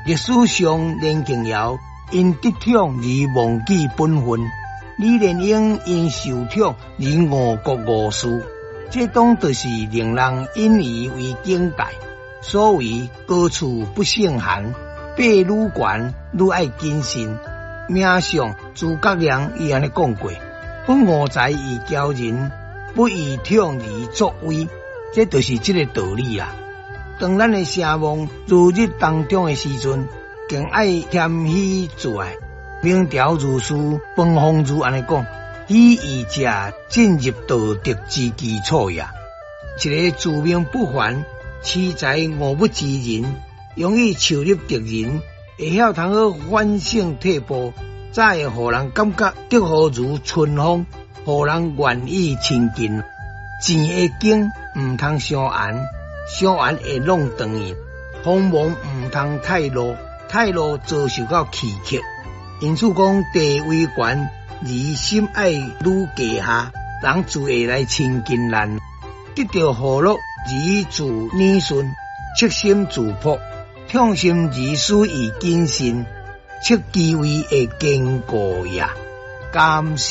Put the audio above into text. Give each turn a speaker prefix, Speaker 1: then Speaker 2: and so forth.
Speaker 1: 历史上连敬尧因得宠而忘记本分，李莲英因受宠而误国误事，这当就是令人引以为警戒。所谓高处不胜寒，爬愈悬愈爱谨慎。名上诸葛亮伊安尼讲过：不我才以骄人，不以宠而作威。这就是这个道理啦。当咱的声望如日当中的时阵，更爱谦虚自爱。明朝儒士彭弘儒安尼讲：以义者进入道德之基础也。一个自命不凡、恃才傲物之人，容易树立敌人，会晓通好反省退步，才会互人感觉德厚如春风，互人愿意亲近。钱会经唔通伤寒，伤寒会弄断伊；锋芒唔通太露，太露遭受到欺客。因此讲地位悬，而心爱愈低下，人自会来亲近咱。得到福禄而自耳顺，切心自朴，痛心而思以谨慎，切机会会坚固也。感谢。